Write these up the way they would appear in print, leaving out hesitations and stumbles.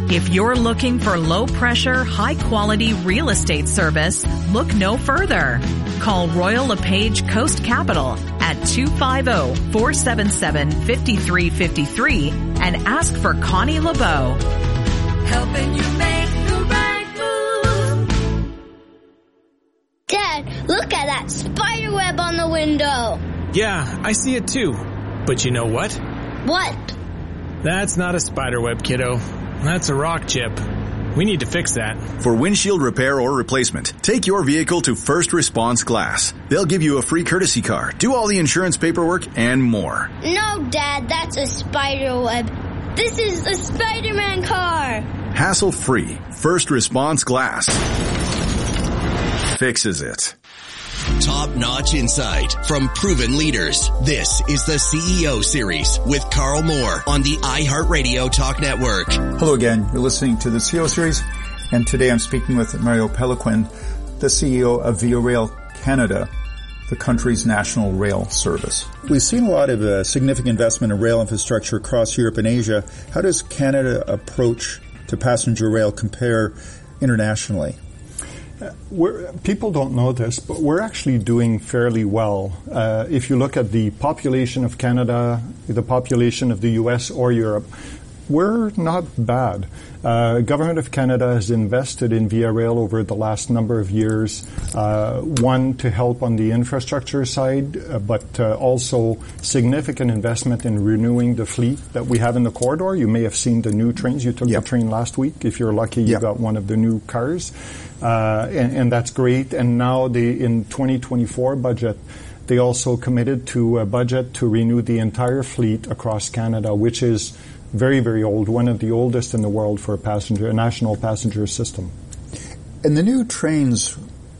If you're looking for low-pressure, high-quality real estate service, look no further. Call Royal LePage Coast Capital at 250-477-5353 and ask for Connie LeBeau. Helping you make the right move. Dad, look at that spider web on the window. Yeah, I see it too. But you know what? What? That's not a spider web, kiddo. That's a rock chip. We need to fix that. For windshield repair or replacement, take your vehicle to First Response Glass. They'll give you a free courtesy car, do all the insurance paperwork, and more. No, Dad, that's a spider web. This is a Spider-Man car. Hassle-free. First Response Glass fixes it. Top-notch insight from proven leaders. This is the CEO Series with Carl Moore on the iHeartRadio Talk Network. Hello again. You're listening to the CEO Series, and today I'm speaking with Mario Péloquin, the CEO of Via Rail Canada, the country's national rail service. We've seen a lot of significant investment in rail infrastructure across Europe and Asia. How does Canada approach to passenger rail compare internationally? People don't know this, but we're actually doing fairly well. If you look at the population of Canada, the population of the U.S. or Europe, we're not bad. Government of Canada has invested in Via Rail over the last number of years, one, to help on the infrastructure side, but also significant investment in renewing the fleet that we have in the corridor. You may have seen the new trains. You took the train last week. If you're lucky, you got one of the new cars. And that's great. And now in 2024 budget, they also committed to a budget to renew the entire fleet across Canada, which is very, very old, one of the oldest in the world for a national passenger system. And the new trains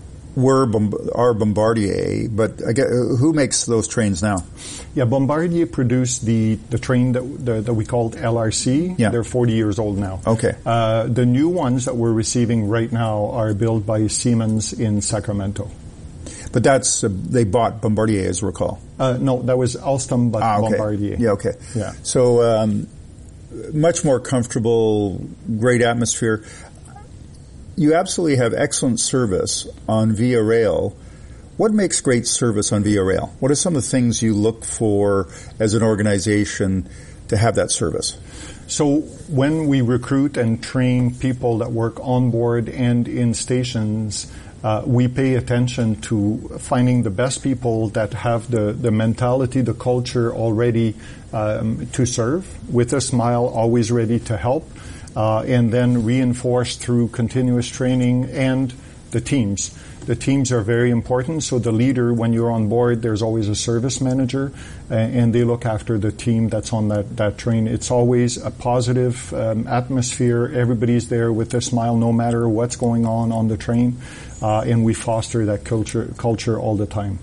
are Bombardier, but who makes those trains now? Yeah, Bombardier produced the train that we called LRC. Yeah. They're 40 years old now. Okay. The new ones that we're receiving right now are built by Siemens in Sacramento. But that's they bought Bombardier, as I recall. No, that was Alstom, but okay. Bombardier. Yeah, okay. Yeah. So much more comfortable, great atmosphere. You absolutely have excellent service on Via Rail. What makes great service on Via Rail? What are some of the things you look for as an organization to have that service? So when we recruit and train people that work on board and in stations, we pay attention to finding the best people that have the mentality, the culture already to serve, with a smile, always ready to help, and then reinforced through continuous training and the teams. The teams are very important. So the leader, when you're on board, there's always a service manager, and they look after the team that's on that train. It's always a positive atmosphere. Everybody's there with a smile, no matter what's going on the train, and we foster that culture all the time.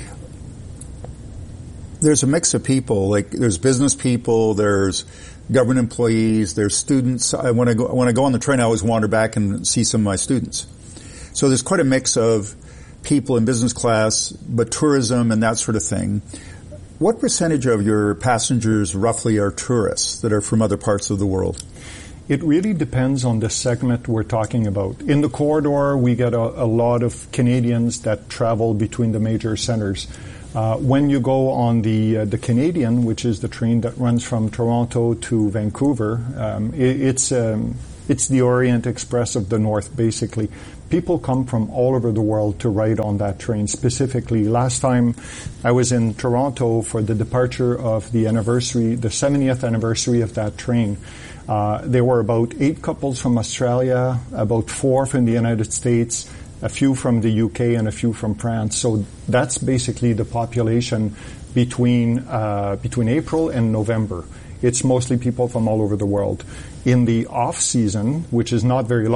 There's a mix of people. Like there's business people, there's government employees, there's students. When I go on the train, I always wander back and see some of my students. So there's quite a mix of people in business class, but tourism and that sort of thing. What percentage of your passengers roughly are tourists that are from other parts of the world? It really depends on the segment we're talking about. In the corridor, we get a lot of Canadians that travel between the major centers. When you go on the Canadian, which is the train that runs from Toronto to Vancouver, it's the Orient Express of the North, basically. People come from all over the world to ride on that train. Specifically, last time I was in Toronto for the departure of the 70th anniversary of that train. There were about 8 couples from Australia, about 4 from the United States, a few from the UK, and a few from France. So that's basically the population between April and November. It's mostly people from all over the world. In the off season, which is not very long,